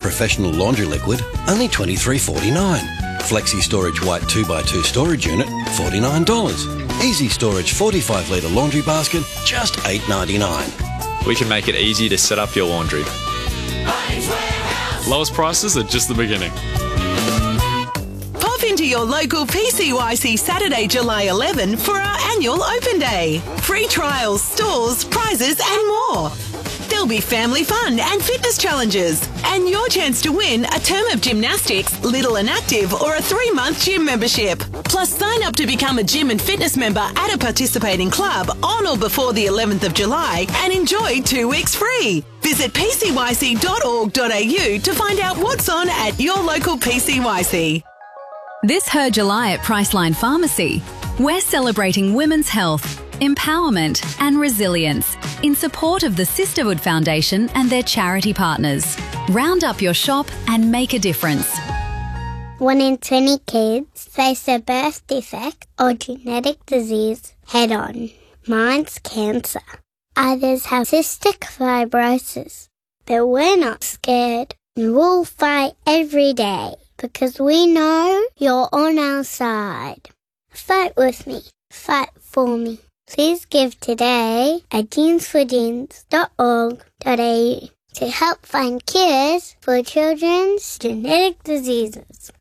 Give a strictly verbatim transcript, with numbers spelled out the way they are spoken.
Professional Laundry Liquid, only twenty-three forty-nine. Flexi Storage White two by two Storage Unit, forty-nine dollars. Easy Storage forty-five litre Laundry Basket, just eight ninety-nine. We can make it easy to set up your laundry. Lowest prices are just the beginning. Pop into your local P C Y C Saturday, July eleventh for our annual Open Day. Free trials, stores, prizes and more. There'll be family fun and fitness challenges and your chance to win a term of gymnastics, Little and Active or a three-month gym membership. Plus, sign up to become a gym and fitness member at a participating club on or before the eleventh of July and enjoy two weeks free. Visit p c y c dot org dot a u to find out what's on at your local P C Y C. This Her July at Priceline Pharmacy, we're celebrating women's health, empowerment and resilience in support of the Sisterhood Foundation and their charity partners. Round up your shop and make a difference. One in twenty kids face a birth defect or genetic disease head on. Mine's cancer. Others have cystic fibrosis. But we're not scared and we'll fight every day because we know you're on our side. Fight with me. Fight for me. Please give today at jeans for jeans dot org dot a u to help find cures for children's genetic diseases.